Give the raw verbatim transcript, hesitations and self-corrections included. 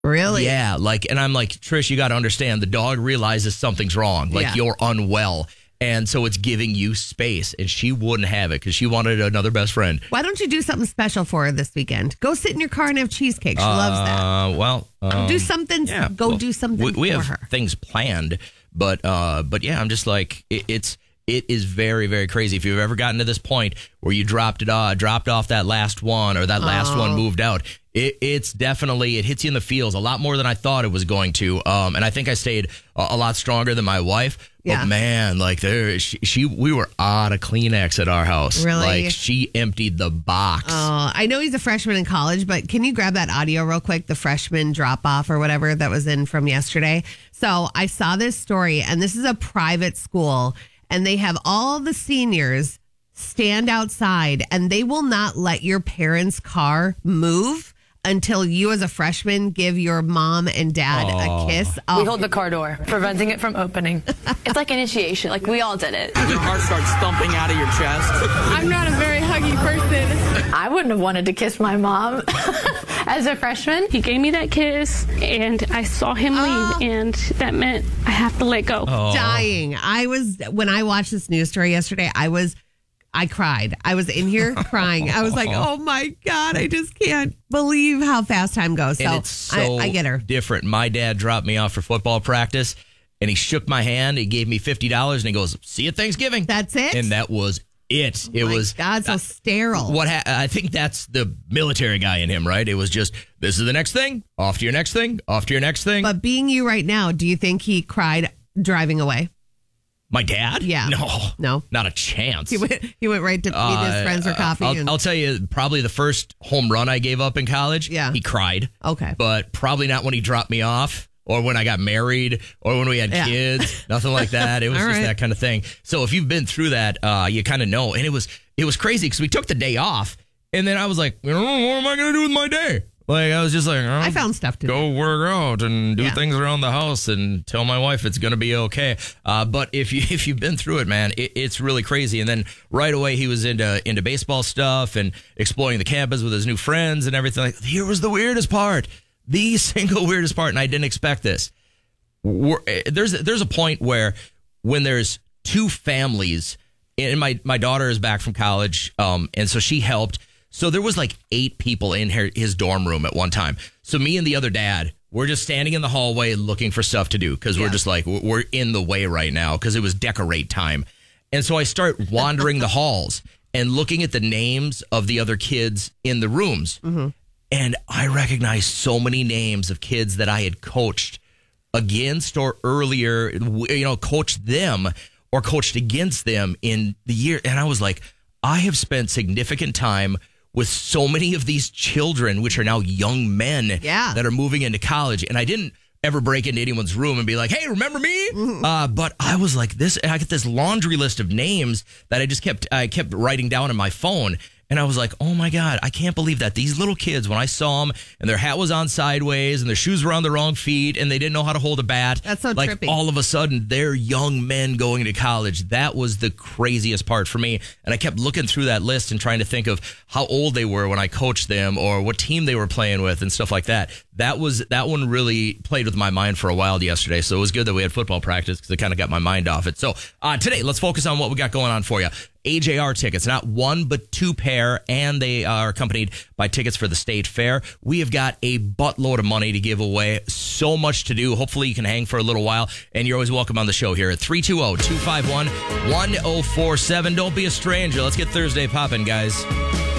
Really? Yeah, like, and I'm like, Trish, you got to understand, the dog realizes something's wrong. Like, Yeah. you're unwell. And so it's giving you space. And she wouldn't have it because she wanted another best friend. Why don't you do something special for her this weekend? Go sit in your car and have cheesecake. She loves that. Uh, well, um, do something. yeah, go well, do something we, we for have her. things planned, but uh, but yeah, I'm just like, it, it's it is very, very crazy. If you've ever gotten to this point where you dropped it, uh, dropped off that last one or that last Oh. one moved out, it, it's definitely, it hits you in the feels a lot more than I thought it was going to. Um, and I think I stayed a, a lot stronger than my wife. But Yeah. man, like there, she, she, we were out of Kleenex at our house. Really? Like she emptied the box. Oh, I know he's a freshman in college, but can you grab that audio real quick? The freshman drop off or whatever that was in from yesterday. So I saw this story, and this is a private school, and they have all the seniors stand outside, and they will not let your parents' car move until you, as a freshman, give your mom and dad Aw. a kiss. We Oh, hold the car door, preventing it from opening. It's like initiation. Like, we all did it. Your heart starts thumping out of your chest. I'm not a very huggy person. I wouldn't have wanted to kiss my mom as a freshman. He gave me that kiss, and I saw him leave, and that meant I have to let go. dying. I was, when I watched this news story yesterday, I was, I cried. I was in here crying. I was like, oh my God, I just can't believe how fast time goes. So, And it's so I, I get her. different. My dad dropped me off for football practice, and he shook my hand. He gave me fifty dollars, and he goes, "See you at Thanksgiving." That's it? And that was it. It My was God, so uh, sterile. What ha- I think that's the military guy in him, right? It was just, this is the next thing, off to your next thing, off to your next thing. But being you right now, do you think he cried driving away? My dad? Yeah. No. No. Not a chance. He went, he went right to meet his Uh, friends for coffee. I'll, and, I'll tell you, probably the first home run I gave up in college, Yeah. he cried. Okay. But probably not when he dropped me off or when I got married or when we had Yeah. kids. Nothing like that. It was All just right. that kind of thing. So if you've been through that, uh, you kind of know. And it was it was crazy because we took the day off. And then I was like, you know, what am I going to do with my day? Like, I was just like, oh, I found stuff to do. go work out and do Yeah. things around the house and tell my wife it's going to be okay. Uh, but if you if you've been through it, man, it, it's really crazy. And then right away he was into into baseball stuff and exploring the campus with his new friends and everything. Like, here was the weirdest part, the single weirdest part, and I didn't expect this. We're, there's there's a point where when there's two families, and my my daughter is back from college, um, and so she helped. So there was like eight people in her, his dorm room at one time. So me and the other dad, we're just standing in the hallway looking for stuff to do because we're just like, we're in the way right now because it was decorate time. And so I start wandering the halls and looking at the names of the other kids in the rooms. And I recognized so many names of kids that I had coached against or earlier, you know, coached them or coached against them in the year. And I was like, I have spent significant time with so many of these children, which are now young men Yeah. that are moving into college. And I didn't ever break into anyone's room and be like, hey, remember me? Uh, but I was like this, I got this laundry list of names that I just kept, I kept writing down on my phone. And I was like, oh my God, I can't believe that. These little kids, when I saw them and their hat was on sideways and their shoes were on the wrong feet and they didn't know how to hold a bat. That's so like trippy. all of a sudden, they're young men going to college. That was the craziest part for me. And I kept looking through that list and trying to think of how old they were when I coached them or what team they were playing with and stuff like that. That was that one really played with my mind for a while yesterday. So it was good that we had football practice because it kind of got my mind off it. So uh, today, let's focus on what we got going on for you. A J R tickets, not one, but two pair, and they are accompanied by tickets for the State Fair. We have got a buttload of money to give away. So much to do. Hopefully you can hang for a little while, and you're always welcome on the show here at three two zero, two five one, one zero four seven. Don't be a stranger. Let's get Thursday popping, guys.